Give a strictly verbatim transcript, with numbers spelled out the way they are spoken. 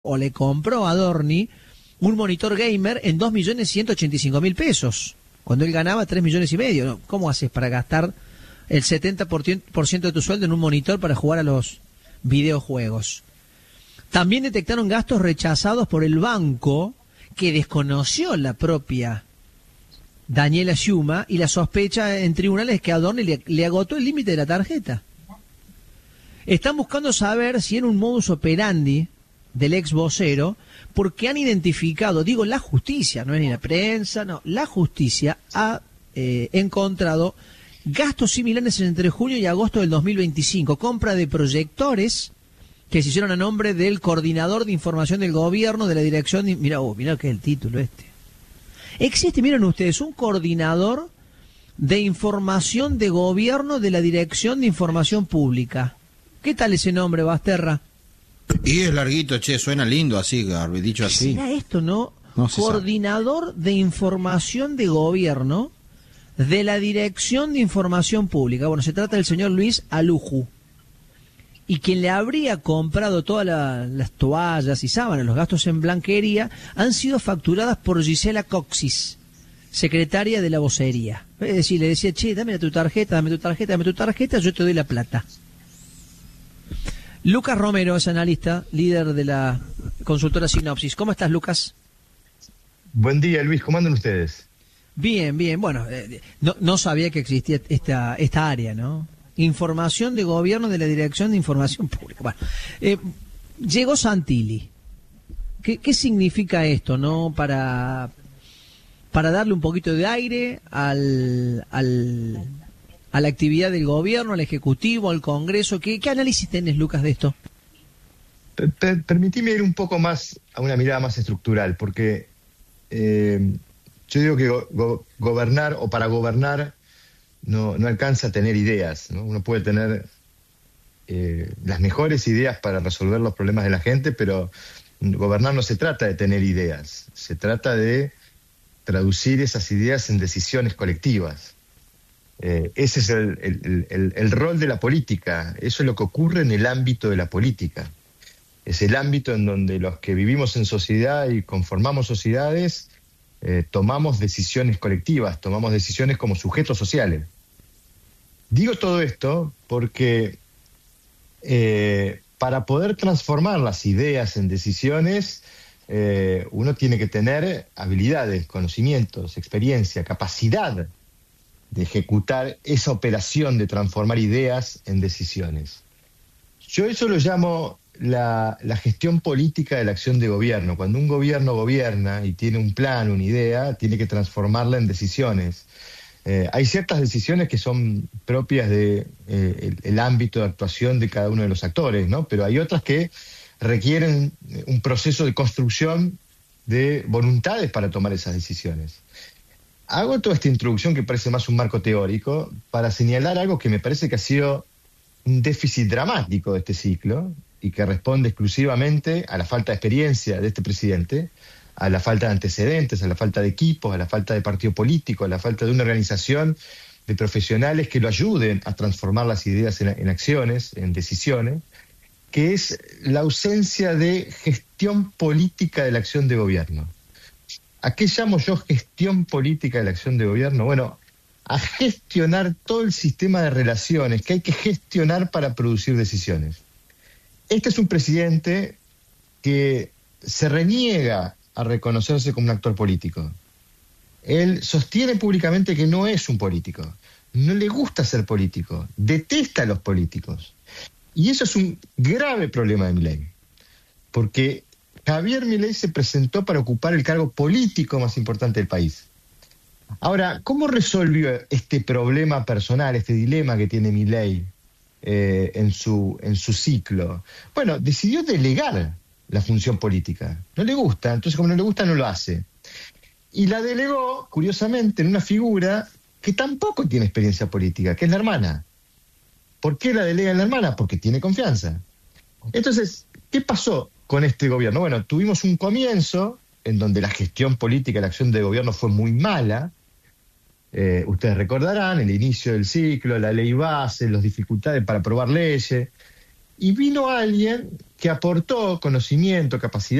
o le compró a Dorni un monitor gamer en dos millones ciento ochenta y cinco mil pesos, cuando él ganaba tres millones y medio. ¿No? ¿Cómo haces para gastar el setenta por ciento de tu sueldo en un monitor para jugar a los videojuegos? También detectaron gastos rechazados por el banco, que desconoció la propia Daniela Sciuma, y la sospecha en tribunales es que a Dorni le, le agotó el límite de la tarjeta. Están buscando saber si era un modus operandi del ex vocero, porque han identificado, digo la justicia, no es ni la prensa, no, la justicia ha eh, encontrado gastos similares entre junio y agosto del dos mil veinticinco, compra de proyectores que se hicieron a nombre del coordinador de información del gobierno, de la dirección, de, mira, oh, mira que es el título este. Existe, miren ustedes, un coordinador de información de gobierno de la Dirección de Información Pública. ¿Qué tal ese nombre, Basterra? Y es larguito, che, suena lindo así, Garbi, dicho así. ¿Será esto, no? No se Coordinador sabe. de Información de Gobierno de la Dirección de Información Pública. Bueno, se trata del señor Luis Aluju. Y quien le habría comprado todas la, las toallas y sábanas, los gastos en blanquería, han sido facturadas por Gisela Coxis, secretaria de la vocería. Es decir, le decía, che, dame tu tarjeta, dame tu tarjeta, dame tu tarjeta, yo te doy la plata. Lucas Romero es analista, líder de la consultora Sinopsis. ¿Cómo estás, Lucas? Buen día, Luis. ¿Cómo andan ustedes? Bien, bien. Bueno, eh, no, no sabía que existía esta, esta área, ¿no? Información de gobierno de la Dirección de Información Pública. Bueno, eh, llegó Santilli. ¿Qué, qué significa esto, no? Para, para darle un poquito de aire al... al a la actividad del gobierno, al Ejecutivo, al Congreso. ¿Qué, qué análisis tenés, Lucas, de esto? Per, per, permitime ir un poco más a una mirada más estructural, porque eh, yo digo que go, go, gobernar o para gobernar no, no alcanza a tener ideas, ¿no? Uno puede tener eh, las mejores ideas para resolver los problemas de la gente, pero gobernar no se trata de tener ideas, se trata de traducir esas ideas en decisiones colectivas. Eh, ese es el, el, el, el rol de la política, eso es lo que ocurre en el ámbito de la política. Es el ámbito en donde los que vivimos en sociedad y conformamos sociedades eh, tomamos decisiones colectivas, tomamos decisiones como sujetos sociales. Digo todo esto porque eh, para poder transformar las ideas en decisiones, eh, uno tiene que tener habilidades, conocimientos, experiencia, capacidad de ejecutar esa operación de transformar ideas en decisiones. Yo eso lo llamo la, la gestión política de la acción de gobierno. Cuando un gobierno gobierna y tiene un plan, una idea, tiene que transformarla en decisiones. Eh, hay ciertas decisiones que son propias de eh, el, el ámbito de actuación de cada uno de los actores, ¿no? Pero hay otras que requieren un proceso de construcción de voluntades para tomar esas decisiones. Hago toda esta introducción que parece más un marco teórico para señalar algo que me parece que ha sido un déficit dramático de este ciclo y que responde exclusivamente a la falta de experiencia de este presidente, a la falta de antecedentes, a la falta de equipos, a la falta de partido político, a la falta de una organización de profesionales que lo ayuden a transformar las ideas en, en acciones, en decisiones, que es la ausencia de gestión política de la acción de gobierno. ¿A qué llamo yo gestión política de la acción de gobierno? Bueno, a gestionar todo el sistema de relaciones que hay que gestionar para producir decisiones. Este es un presidente que se reniega a reconocerse como un actor político. Él sostiene públicamente que no es un político, no le gusta ser político, detesta a los políticos. Y eso es un grave problema de Milei, porque Javier Milei se presentó para ocupar el cargo político más importante del país. Ahora, ¿cómo resolvió este problema personal, este dilema que tiene Milei eh, en su, en su ciclo? Bueno, decidió delegar la función política. No le gusta, entonces como no le gusta no lo hace. Y la delegó, curiosamente, en una figura que tampoco tiene experiencia política, que es la hermana. ¿Por qué la delega en la hermana? Porque tiene confianza. Entonces, ¿qué pasó con este gobierno? Bueno, tuvimos un comienzo en donde la gestión política, la acción de gobierno fue muy mala. Eh, ustedes recordarán el inicio del ciclo, la ley base, las dificultades para aprobar leyes. Y vino alguien que aportó conocimiento, capacidad